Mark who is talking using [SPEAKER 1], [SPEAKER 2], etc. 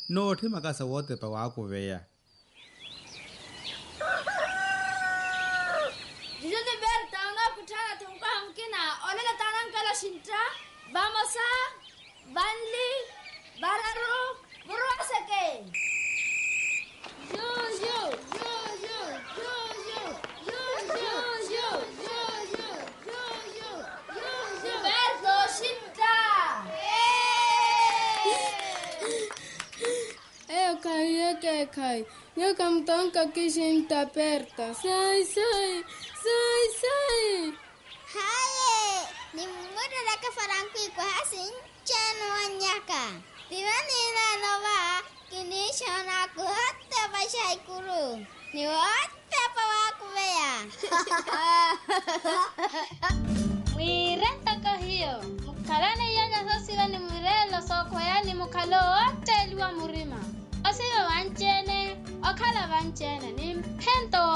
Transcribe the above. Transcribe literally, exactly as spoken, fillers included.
[SPEAKER 1] no the makasa wote pa wa ku veya
[SPEAKER 2] Dijo de ver tanga kutana tumka hamkina olela tanan kala shintra vamos a Banli Bararu Burasake Yo yo yo yo yo yo yo yo yo yo yo yo yo yo Berto shintra
[SPEAKER 3] Eh kai eh kai yo kam tonka kishinta perta sai sai sai sai
[SPEAKER 4] Haye ni muda da ka faranku ko hasin chano anyaka Tirani na nova kini shana ku hatta bashai kuru ni hatta pawa ku beya
[SPEAKER 2] Wirenta kahio mukalane yanya sosira ni murelo soko yani mukalo wote liwa murima Osiwe wanchene okala wanchene ni pento